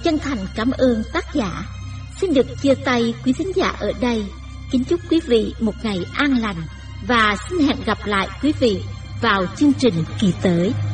chân thành cảm ơn tác giả. Xin được chia tay quý thính giả ở đây. Kính chúc quý vị một ngày an lành và xin hẹn gặp lại quý vị vào chương trình kỳ tới.